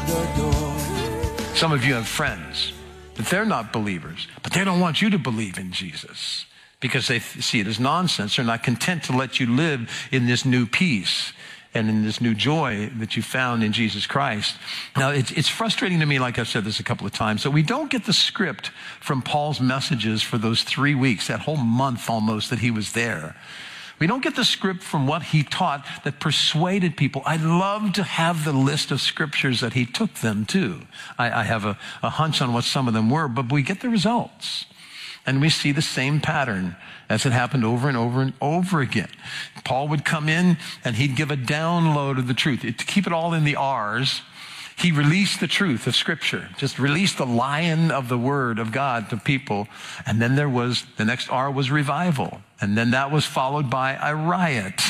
the door. Some of you have friends that they're not believers, but they don't want you to believe in Jesus because they see it as nonsense. They're not content to let you live in this new peace and in this new joy that you found in Jesus Christ. Now, it's frustrating to me, like I've said this a couple of times, that we don't get the script from Paul's messages for those 3 weeks, that whole month almost that he was there. We don't get the script from what he taught that persuaded people. I'd love to have the list of scriptures that he took them to. I have a hunch on what some of them were, but we get the results. And we see the same pattern as it happened over and over and over again. Paul would come in and he'd give a download of the truth. To keep it all in the R's, he released the truth of Scripture, just released the lion of the Word of God to people. And then the next R was revival. And then that was followed by a riot.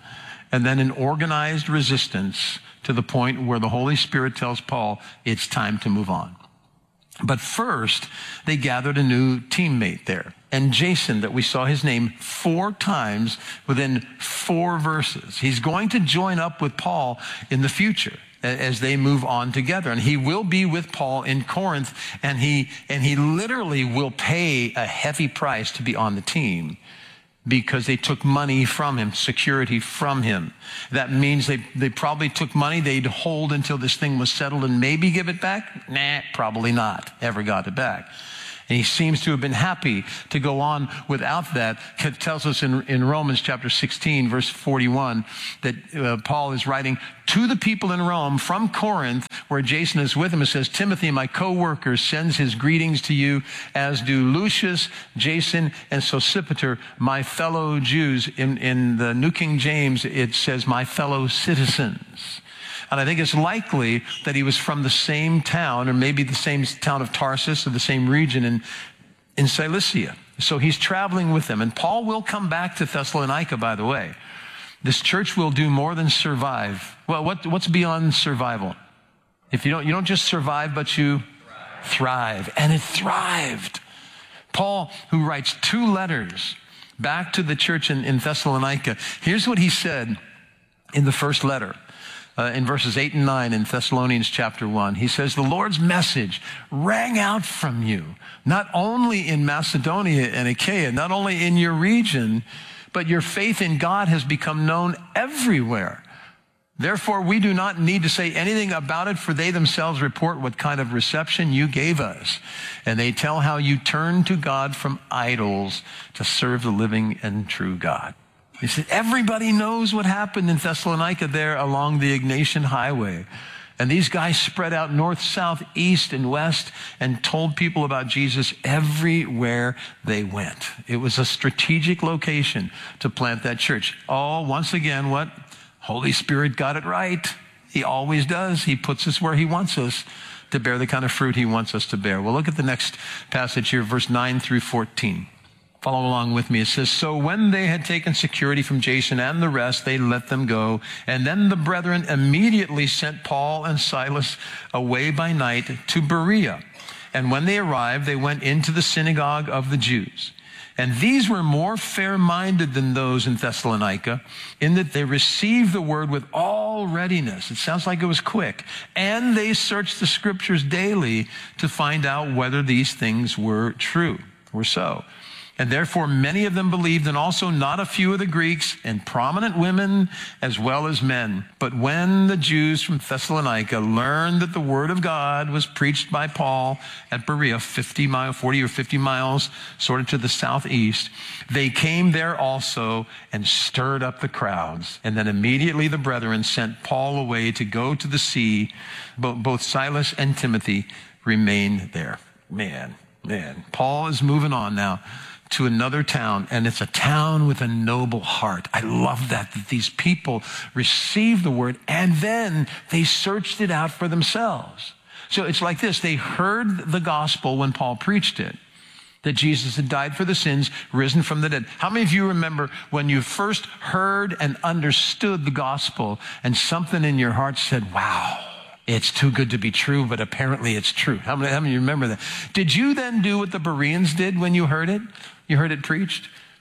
And then an organized resistance to the point where the Holy Spirit tells Paul, it's time to move on. But first, they gathered a new teammate there. And Jason, that we saw his name 4 times within 4 verses. He's going to join up with Paul in the future as they move on together. And he will be with Paul in Corinth, and he literally will pay a heavy price to be on the team because they took money from him, security from him. That means they probably took money they'd hold until this thing was settled and maybe give it back. Nah, probably not. Ever got it back. And he seems to have been happy to go on without that. It tells us in Romans chapter 16, verse 41, that Paul is writing to the people in Rome from Corinth, where Jason is with him. It says, Timothy, my co-worker, sends his greetings to you, as do Lucius, Jason, and Sosipater, my fellow Jews. In the New King James, it says, my fellow citizens. And I think it's likely that he was from the same town, or maybe the same town of Tarsus, or the same region in Cilicia. So he's traveling with them. And Paul will come back to Thessalonica, by the way. This church will do more than survive. Well, what's beyond survival? If you don't just survive, but you thrive. And it thrived. Paul, who writes 2 letters back to the church in Thessalonica, here's what he said in the first letter. In verses 8 and 9 in Thessalonians chapter 1, he says, the Lord's message rang out from you, not only in Macedonia and Achaia, not only in your region, but your faith in God has become known everywhere. Therefore, we do not need to say anything about it, for they themselves report what kind of reception you gave us. And they tell how you turned to God from idols to serve the living and true God. He said, everybody knows what happened in Thessalonica there along the Egnatian Highway. And these guys spread out north, south, east, and west and told people about Jesus everywhere they went. It was a strategic location to plant that church. All, once again, what? Holy Spirit got it right. He always does. He puts us where he wants us to bear the kind of fruit he wants us to bear. Well, look at the next passage here, verse 9 through 14. Follow along with me. It says, so when they had taken security from Jason and the rest, they let them go. And then the brethren immediately sent Paul and Silas away by night to Berea. And when they arrived, they went into the synagogue of the Jews. And these were more fair-minded than those in Thessalonica, in that they received the word with all readiness. It sounds like it was quick. And they searched the scriptures daily to find out whether these things were true, were so. And therefore many of them believed, and also not a few of the Greeks, and prominent women as well as men. But when the Jews from Thessalonica learned that the word of God was preached by Paul at Berea, 40 or 50 miles sort of to the southeast, they came there also and stirred up the crowds. And then immediately the brethren sent Paul away to go to the sea. Both Silas and Timothy remained there. Man, Paul is moving on now to another town, and it's a town with a noble heart. I love that these people received the word and then they searched it out for themselves. So it's like this. They heard the gospel when Paul preached it, that Jesus had died for the sins, risen from the dead. How many of you remember when you first heard and understood the gospel and something in your heart said, wow, it's too good to be true, but apparently it's true? How many of you remember that? Did you then do what the Bereans did when you heard it? You heard it preached?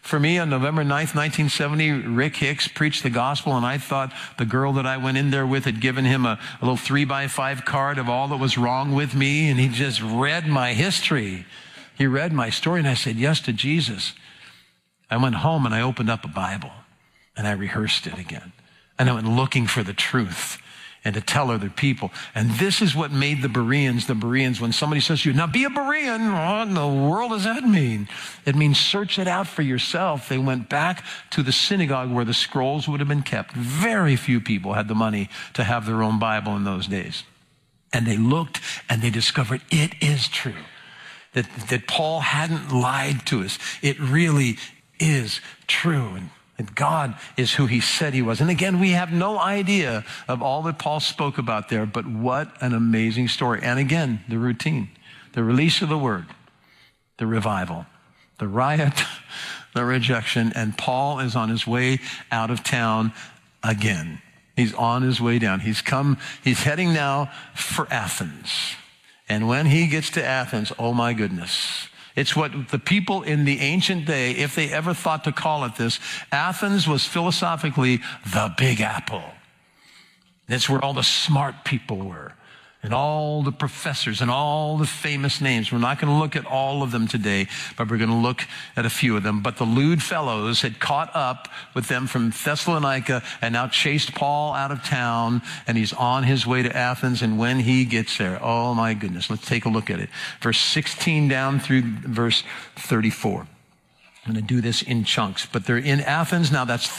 For me, on November 9th, 1970, Rick Hicks preached the gospel, and I thought the girl that I went in there with had given him a little 3x5 card of all that was wrong with me, and he just read my history. He read my story, and I said yes to Jesus. I went home, and I opened up a Bible, and I rehearsed it again. And I went looking for the truth and to tell other people. And this is what made the Bereans. When somebody says to you, now be a Berean, what in the world does that mean? It means search it out for yourself. They went back to the synagogue where the scrolls would have been kept. Very few people had the money to have their own Bible in those days. And they looked and they discovered it is true. That Paul hadn't lied to us. It really is true. And God is who he said he was. And again, we have no idea of all that Paul spoke about there, but what an amazing story. And again, the routine, the release of the word, the revival, the riot, the rejection, and Paul is on his way out of town again. He's on his way down. He's heading now for Athens. And when he gets to Athens, oh my goodness, it's what the people in the ancient day, if they ever thought to call it this, Athens was philosophically the Big Apple. That's where all the smart people were, and all the professors and all the famous names. We're not going to look at all of them today, but we're going to look at a few of them. But the lewd fellows had caught up with them from Thessalonica and now chased Paul out of town, and he's on his way to Athens. And when he gets there, oh my goodness, let's take a look at it. Verse 16 down through verse 34. I'm going to do this in chunks, but they're in Athens. Now that's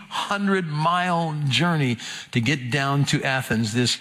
300-mile journey to get down to Athens, this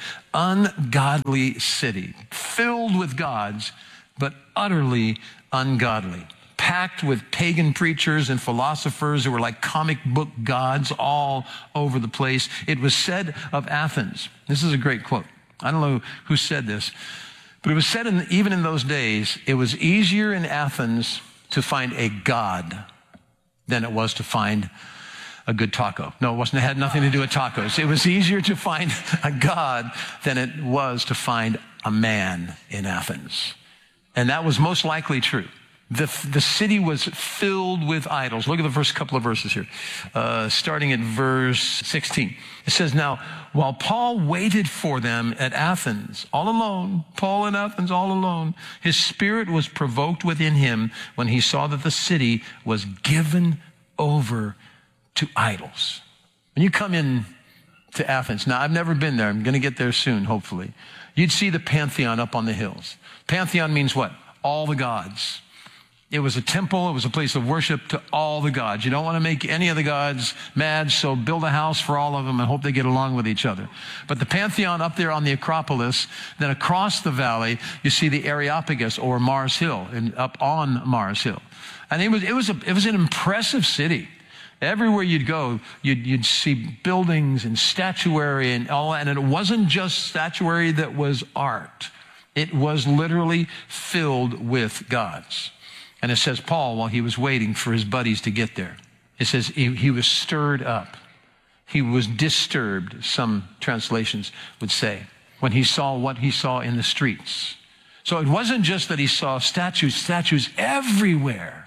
ungodly city, filled with gods, but utterly ungodly, packed with pagan preachers and philosophers who were like comic book gods all over the place. It was said of Athens, this is a great quote. I don't know who said this, but it was said even in those days, it was easier in Athens to find a god than it was to find a good taco. No, it wasn't. It had nothing to do with tacos. It was easier to find a god than it was to find a man in Athens. And that was most likely true. The city was filled with idols. Look at the first couple of verses here, starting at verse 16. It says, now, while Paul waited for them at Athens, all alone, Paul in Athens all alone, his spirit was provoked within him when he saw that the city was given over to idols. When you come in to Athens, now I've never been there. I'm going to get there soon, hopefully. You'd see the Pantheon up on the hills. Pantheon means what? All the gods. It was a temple. It was a place of worship to all the gods. You don't want to make any of the gods mad, so build a house for all of them and hope they get along with each other. But the Pantheon up there on the Acropolis, then across the valley, you see the Areopagus or Mars Hill, and up on Mars Hill. And it was an impressive city. Everywhere you'd go, you'd see buildings and statuary and all that. And it wasn't just statuary that was art. It was literally filled with gods. And it says Paul, while he was waiting for his buddies to get there, it says he was stirred up. He was disturbed, some translations would say, when he saw what he saw in the streets. So it wasn't just that he saw statues everywhere.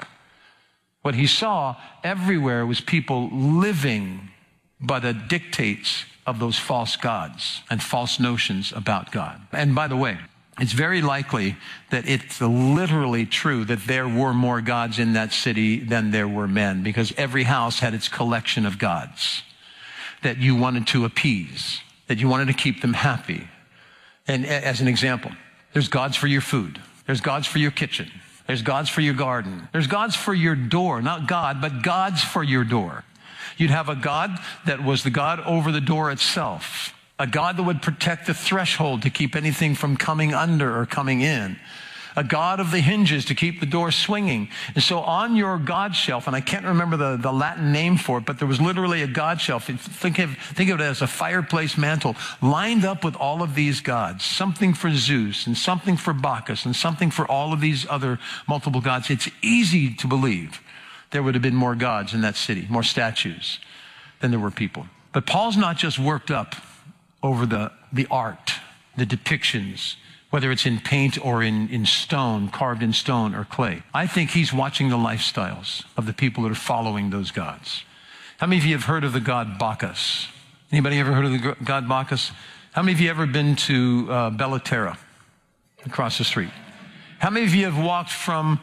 What he saw everywhere was people living by the dictates of those false gods and false notions about God. And by the way, it's very likely that it's literally true that there were more gods in that city than there were men, because every house had its collection of gods that you wanted to appease, that you wanted to keep them happy. And as an example, there's gods for your food. There's gods for your kitchen. There's gods for your garden. There's gods for your door. Not God, but gods for your door. You'd have a god that was the god over the door itself. A God that would protect the threshold to keep anything from coming under or coming in. A God of the hinges to keep the door swinging. And so on your God shelf, and I can't remember the Latin name for it, but there was literally a God shelf. Think of it as a fireplace mantle lined up with all of these gods. Something for Zeus and something for Bacchus and something for all of these other multiple gods. It's easy to believe there would have been more gods in that city, more statues than there were people. But Paul's not just worked up over the art the depictions, whether it's in paint or in stone, carved in stone or clay. I think he's watching the lifestyles of the people that are following those gods. How many of you have heard of the god Bacchus? Anybody ever heard of the god Bacchus? How many of you ever been to Bella Terra across the street? How many of you have walked from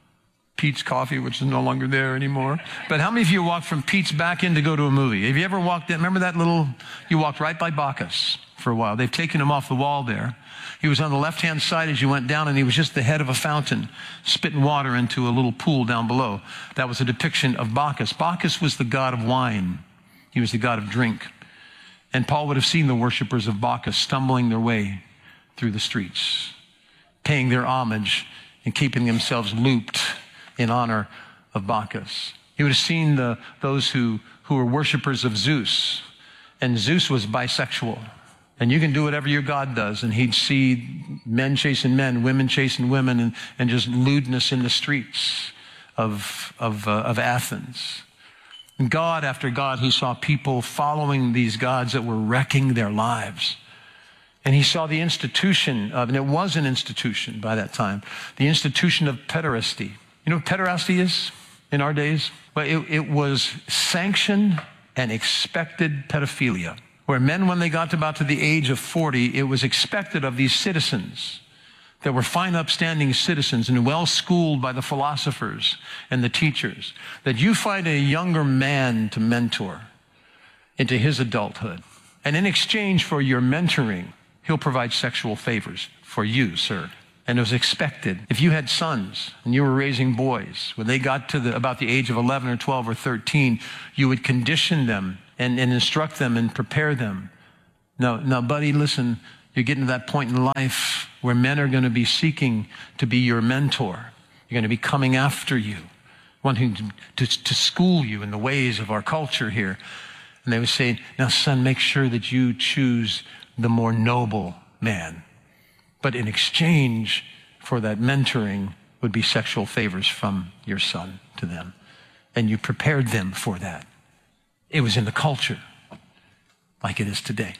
Pete's Coffee, which is no longer there anymore? But how many of you walked from Pete's back in to go to a movie? Have you ever walked in? Remember that you walked right by Bacchus for a while. They've taken him off the wall there. He was on the left-hand side as you went down, and he was just the head of a fountain, spitting water into a little pool down below. That was a depiction of Bacchus. Bacchus was the god of wine. He was the god of drink. And Paul would have seen the worshipers of Bacchus stumbling their way through the streets, paying their homage and keeping themselves looped in honor of Bacchus. He would have seen those who were worshipers of Zeus, and Zeus was bisexual. And you can do whatever your God does, and he'd see men chasing men, women chasing women, and just lewdness in the streets of Athens. And God after God, he saw people following these gods that were wrecking their lives. And he saw the institution of, and it was an institution by that time, the institution of pederasty. You know what pederasty is in our days? Well, it was sanctioned and expected pedophilia, where men, when they got about to the age of 40, it was expected of these citizens that were fine, upstanding citizens and well-schooled by the philosophers and the teachers, that you find a younger man to mentor into his adulthood. And in exchange for your mentoring, he'll provide sexual favors for you, sir. And it was expected. If you had sons and you were raising boys, when they got to about the age of 11 or 12 or 13, you would condition them and instruct them and prepare them. Now, buddy, listen, you're getting to that point in life where men are going to be seeking to be your mentor. You're going to be coming after you, wanting to school you in the ways of our culture here. And they would say, now, son, make sure that you choose the more noble man. But in exchange for that mentoring would be sexual favors from your son to them. And you prepared them for that. It was in the culture like it is today.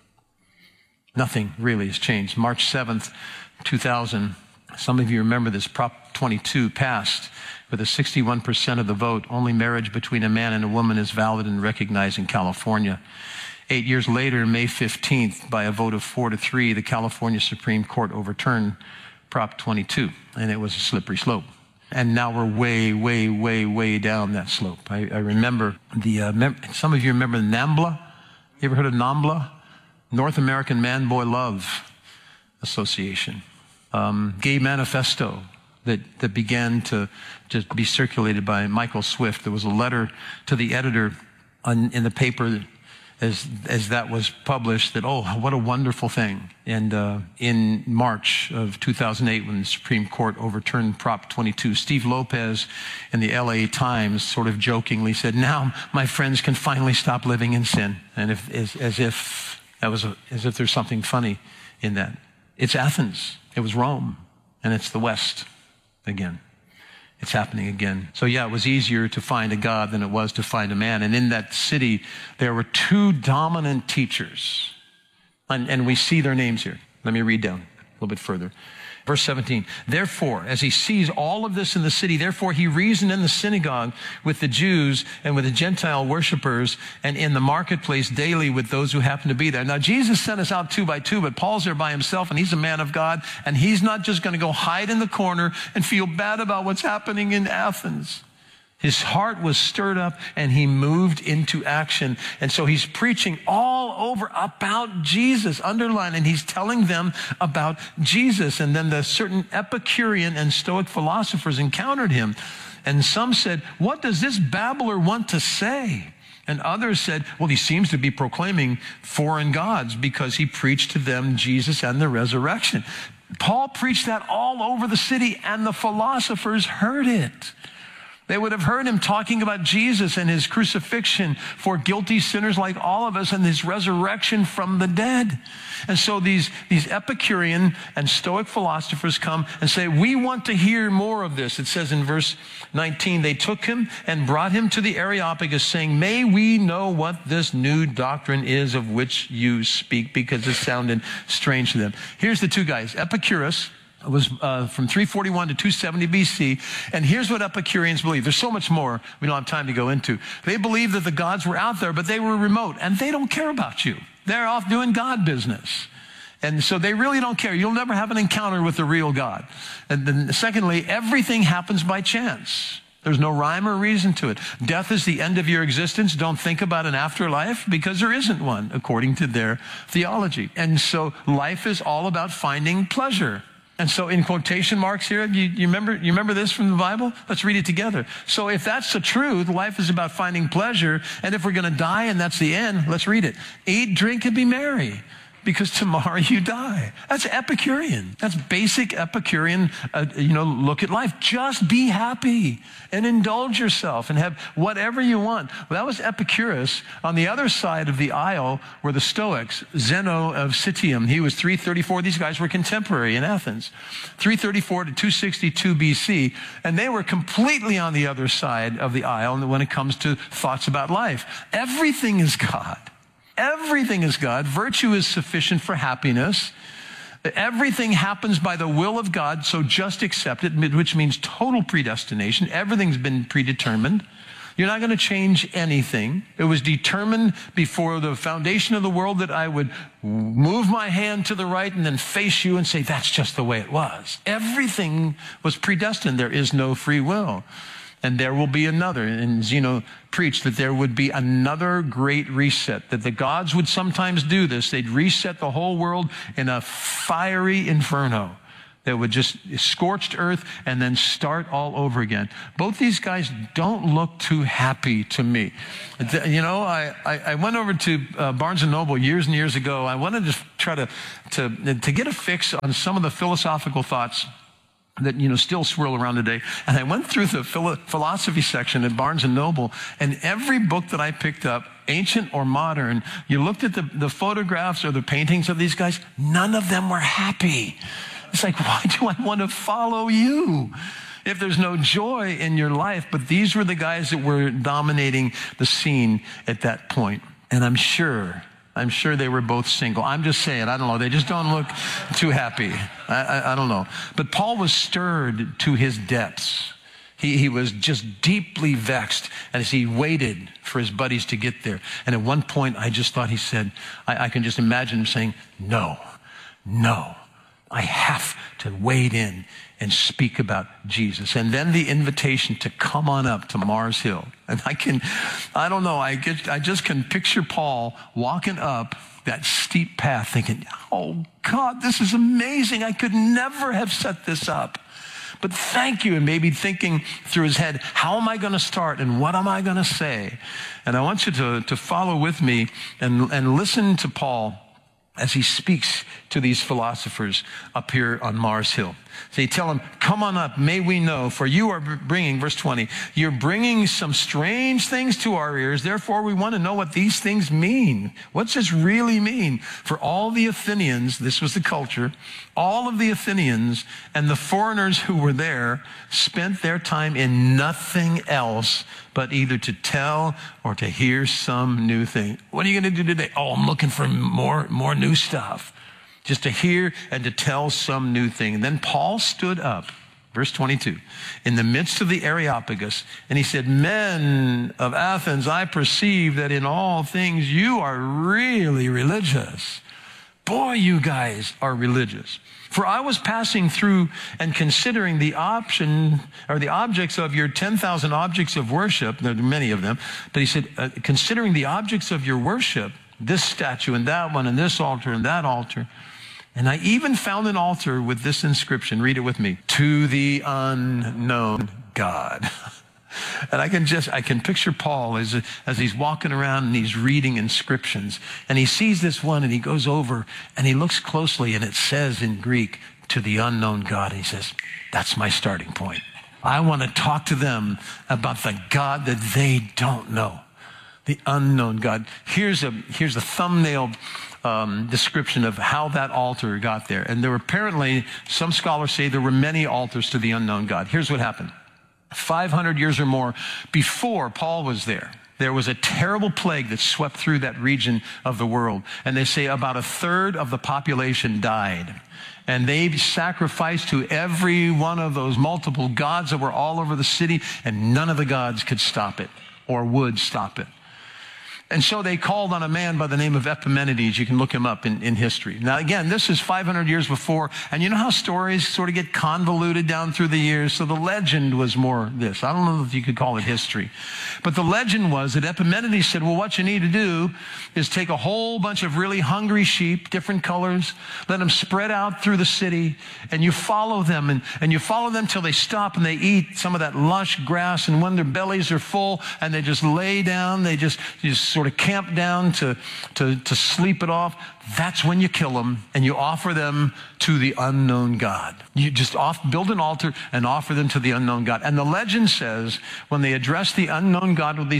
Nothing really has changed. March 7th, 2000, some of you remember this, Prop 22 passed with a 61% of the vote. Only marriage between a man and a woman is valid and recognized in California. 8 years later, May 15th, by a vote of 4-3, the California Supreme Court overturned Prop 22, and it was a slippery slope. And now we're way, way, way, way down that slope. I remember some of you remember NAMBLA? You ever heard of NAMBLA? North American Man-Boy Love Association. Gay Manifesto that began to just be circulated by Michael Swift. There was a letter to the editor in the paper as that was published that, oh, what a wonderful thing. And in March of 2008, when the Supreme Court overturned Prop 22, Steve Lopez in the LA Times sort of jokingly said, now my friends can finally stop living in sin. And as if there's something funny in that. It's Athens. It was Rome. And it's the West again. It's happening again. So yeah, it was easier to find a God than it was to find a man. And in that city, there were two dominant teachers. And we see their names here. Let me read down a little bit further. Verse 17, therefore, as he sees all of this in the city, therefore he reasoned in the synagogue with the Jews and with the Gentile worshipers and in the marketplace daily with those who happen to be there. Now, Jesus sent us out 2 by 2, but Paul's there by himself, and he's a man of God, and he's not just going to go hide in the corner and feel bad about what's happening in Athens. His heart was stirred up, and he moved into action. And so he's preaching all over about Jesus, underline, and he's telling them about Jesus. And then the certain Epicurean and Stoic philosophers encountered him. And some said, what does this babbler want to say? And others said, well, he seems to be proclaiming foreign gods because he preached to them Jesus and the resurrection. Paul preached that all over the city, and the philosophers heard it. They would have heard him talking about Jesus and his crucifixion for guilty sinners like all of us and his resurrection from the dead. And so these Epicurean and Stoic philosophers come and say, we want to hear more of this. It says in verse 19, they took him and brought him to the Areopagus, saying, may we know what this new doctrine is of which you speak, because it sounded strange to them. Here's the two guys. Epicurus was from 341 to 270 BC. And here's what Epicureans believe. There's so much more we don't have time to go into. They believe that the gods were out there, but they were remote, and they don't care about you. They're off doing God business. And so they really don't care. You'll never have an encounter with the real God. And then secondly, everything happens by chance. There's no rhyme or reason to it. Death is the end of your existence. Don't think about an afterlife, because there isn't one, according to their theology. And so life is all about finding pleasure. And so in quotation marks here, you remember this from the Bible? Let's read it together. So if that's the truth, life is about finding pleasure. And if we're going to die and that's the end, let's read it. Eat, drink, and be merry, because tomorrow you die. That's Epicurean. That's basic Epicurean, look at life. Just be happy and indulge yourself and have whatever you want. Well, that was Epicurus. On the other side of the aisle were the Stoics, Zeno of Citium. He was 334. These guys were contemporary in Athens. 334 to 262 BC. And they were completely on the other side of the aisle when it comes to thoughts about life. Everything is God. Everything is God. Virtue is sufficient for happiness. Everything happens by the will of God, so just accept it, which means total predestination. Everything's been predetermined. You're not going to change anything. It was determined before the foundation of the world that I would move my hand to the right and then face you and say, that's just the way it was. Everything was predestined. There is no free will. And there will be another. And Zeno preached that there would be another great reset, that the gods would sometimes do this. They'd reset the whole world in a fiery inferno that would just scorched earth and then start all over again. Both these guys don't look too happy to me. I went over to Barnes & Noble years and years ago. I wanted to try to get a fix on some of the philosophical thoughts that, still swirl around today. And I went through the philosophy section at Barnes & Noble, and every book that I picked up, ancient or modern, you looked at the photographs or the paintings of these guys, none of them were happy. It's like, why do I want to follow you if there's no joy in your life? But these were the guys that were dominating the scene at that point. And I'm sure they were both single. I'm just saying, I don't know. They just don't look too happy. I don't know. But Paul was stirred to his depths. He was just deeply vexed as he waited for his buddies to get there. And at one point, I just thought he said, I can just imagine him saying, no, I have to wade in and speak about Jesus. And then the invitation to come on up to Mars Hill. And I just can picture Paul walking up that steep path thinking, oh God, this is amazing. I could never have set this up. But thank you. And maybe thinking through his head, how am I going to start and what am I going to say? And I want you to follow with me and listen to Paul as he speaks to these philosophers up here on Mars Hill. So you tell them, come on up, may we know, for you are bringing, verse 20, you're bringing some strange things to our ears. Therefore, we want to know what these things mean. What's this really mean? For all the Athenians, this was the culture, all of the Athenians and the foreigners who were there spent their time in nothing else but either to tell or to hear some new thing. What are you going to do today? Oh, I'm looking for more new stuff. Just to hear and to tell some new thing. And then Paul stood up, verse 22, in the midst of the Areopagus, and he said, men of Athens, I perceive that in all things you are really religious. Boy, you guys are religious. For I was passing through and considering the objects of your 10,000 objects of worship. There are many of them. But he said, considering the objects of your worship, this statue and that one and this altar and that altar. And I even found an altar with this inscription. Read it with me. To the unknown God. And I can picture Paul as he's walking around and he's reading inscriptions. And he sees this one and he goes over and he looks closely and it says in Greek, to the unknown God. And he says, that's my starting point. I want to talk to them about the God that they don't know, the unknown God. Here's a thumbnail description of how that altar got there. And there were apparently, some scholars say there were many altars to the unknown God. Here's what happened. 500 years or more before Paul was there was a terrible plague that swept through that region of the world. And they say about a third of the population died. And they sacrificed to every one of those multiple gods that were all over the city, and none of the gods could stop it or would stop it. And so they called on a man by the name of Epimenides. You can look him up in history. Now, again, this is 500 years before. And you know how stories sort of get convoluted down through the years? So the legend was more this. I don't know if you could call it history. But the legend was that Epimenides said, well, what you need to do is take a whole bunch of really hungry sheep, different colors, let them spread out through the city, and you follow them. And you follow them till they stop and they eat some of that lush grass. And when their bellies are full and they just lay down, they just sort of camp down to sleep it off. That's when you kill them and you offer them to the unknown God. You just build an altar and offer them to the unknown God. And the legend says when they address the unknown God with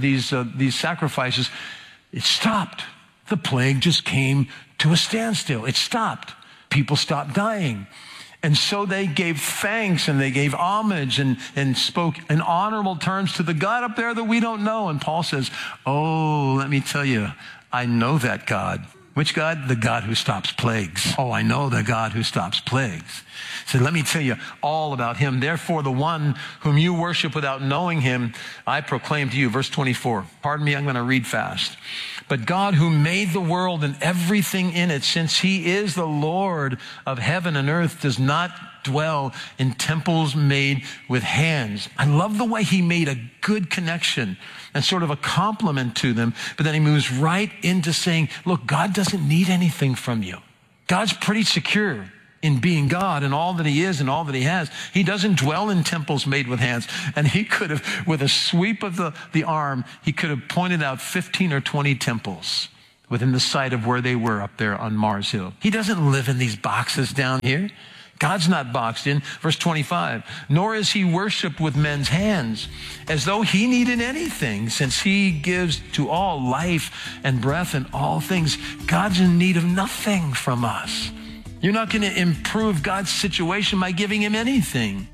these sacrifices, it stopped. The plague just came to a standstill. It stopped. People stopped dying. And so they gave thanks and they gave homage and spoke in honorable terms to the God up there that we don't know. And Paul says, oh, let me tell you, I know that God. Which God? The God who stops plagues. Oh, I know the God who stops plagues. So let me tell you all about him. Therefore, the one whom you worship without knowing him, I proclaim to you. Verse 24. Pardon me, I'm going to read fast. But God who made the world and everything in it, since he is the Lord of heaven and earth, does not dwell in temples made with hands. I love the way he made a good connection and sort of a compliment to them. But then he moves right into saying, look, God doesn't need anything from you. God's pretty secure in being God and all that he is and all that he has. He doesn't dwell in temples made with hands. And he could have, with a sweep of the arm, he could have pointed out 15 or 20 temples within the sight of where they were up there on Mars Hill. He doesn't live in these boxes down here. God's not boxed in. Verse 25, nor is he worshiped with men's hands as though he needed anything, since he gives to all life and breath and all things. God's in need of nothing from us. You're not going to improve God's situation by giving him anything.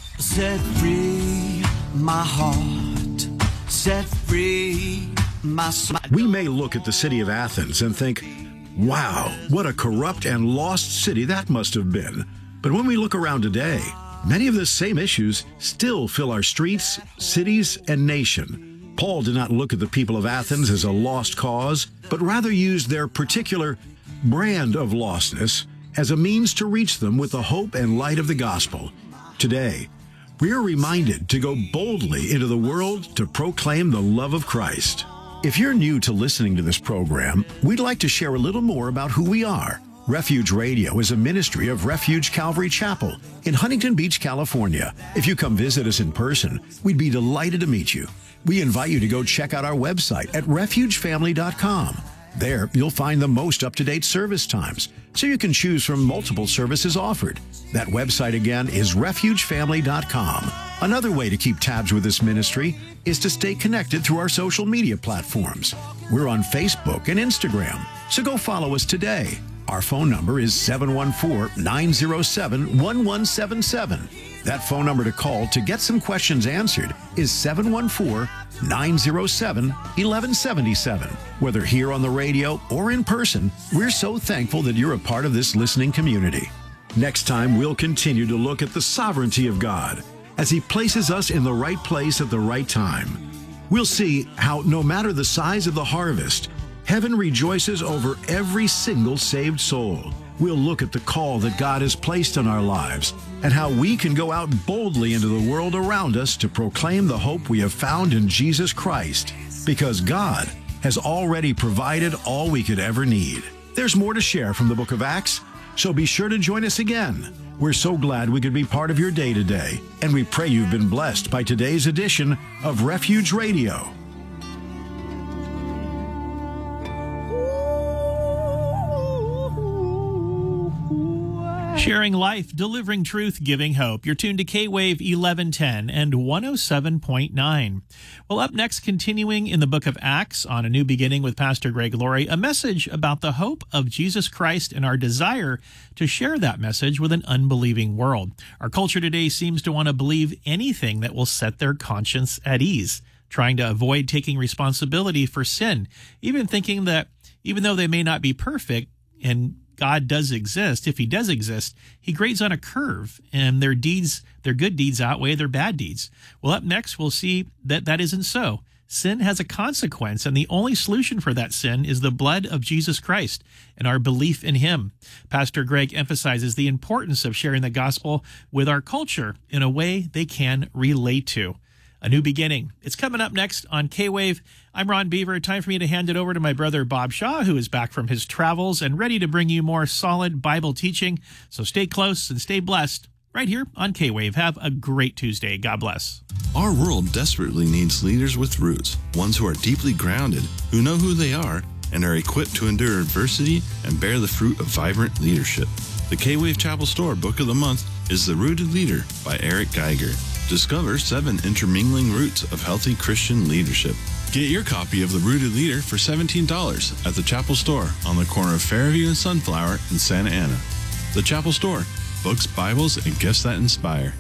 Set free my heart, set free my soul. We may look at the city of Athens and think, wow, what a corrupt and lost city that must have been. But when we look around today, many of the same issues still fill our streets, cities, and nation. Paul did not look at the people of Athens as a lost cause, but rather used their particular brand of lostness as a means to reach them with the hope and light of the gospel. Today, we are reminded to go boldly into the world to proclaim the love of Christ. If you're new to listening to this program, we'd like to share a little more about who we are. Refuge Radio is a ministry of Refuge Calvary Chapel in Huntington Beach, California. If you come visit us in person, we'd be delighted to meet you. We invite you to go check out our website at refugefamily.com. There, you'll find the most up-to-date service times, so you can choose from multiple services offered. That website again is refugefamily.com. Another way to keep tabs with this ministry is to stay connected through our social media platforms. We're on Facebook and Instagram, so go follow us today. Our phone number is 714-907-1177. That phone number to call to get some questions answered is 714-907-1177. Whether here on the radio or in person, we're so thankful that you're a part of this listening community. Next time, we'll continue to look at the sovereignty of God as he places us in the right place at the right time. We'll see how no matter the size of the harvest, heaven rejoices over every single saved soul. We'll look at the call that God has placed on our lives and how we can go out boldly into the world around us to proclaim the hope we have found in Jesus Christ, because God has already provided all we could ever need. There's more to share from the book of Acts, so be sure to join us again. We're so glad we could be part of your day today, and we pray you've been blessed by today's edition of Refuge Radio. Sharing life, delivering truth, giving hope. You're tuned to K-Wave 1110 and 107.9. Well, up next, continuing in the book of Acts on A New Beginning with Pastor Greg Laurie, a message about the hope of Jesus Christ and our desire to share that message with an unbelieving world. Our culture today seems to want to believe anything that will set their conscience at ease, trying to avoid taking responsibility for sin, even thinking that even though they may not be perfect and God does exist, if he does exist, he grades on a curve and their good deeds outweigh their bad deeds. Well, up next, we'll see that that isn't so. Sin has a consequence, and the only solution for that sin is the blood of Jesus Christ and our belief in him. Pastor Greg emphasizes the importance of sharing the gospel with our culture in a way they can relate to. A New Beginning. It's coming up next on K-Wave. I'm Ron Beaver. Time for me to hand it over to my brother Bob Shaw, who is back from his travels and ready to bring you more solid Bible teaching. So stay close and stay blessed right here on K-Wave. Have a great Tuesday. God bless. Our world desperately needs leaders with roots, ones who are deeply grounded, who know who they are, and are equipped to endure adversity and bear the fruit of vibrant leadership. The K-Wave Chapel Store Book of the Month is The Rooted Leader by Eric Geiger. Discover 7 intermingling roots of healthy Christian leadership. Get your copy of The Rooted Leader for $17 at the Chapel Store on the corner of Fairview and Sunflower in Santa Ana. The Chapel Store, books, Bibles, and gifts that inspire.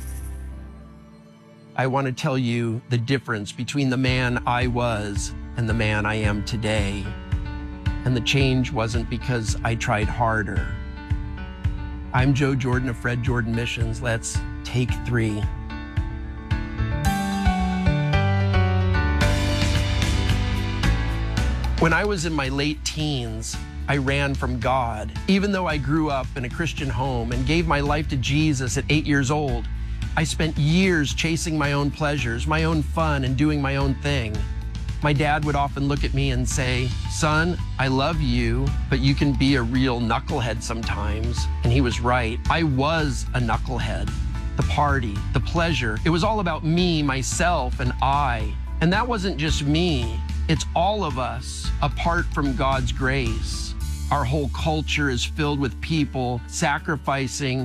I want to tell you the difference between the man I was and the man I am today. And the change wasn't because I tried harder. I'm Joe Jordan of Fred Jordan Missions. Let's take 3. When I was in my late teens, I ran from God. Even though I grew up in a Christian home and gave my life to Jesus at 8 years old, I spent years chasing my own pleasures, my own fun, and doing my own thing. My dad would often look at me and say, "Son, I love you, but you can be a real knucklehead sometimes." And he was right. I was a knucklehead. The party, the pleasure, it was all about me, myself, and I. And that wasn't just me. It's all of us apart from God's grace. Our whole culture is filled with people sacrificing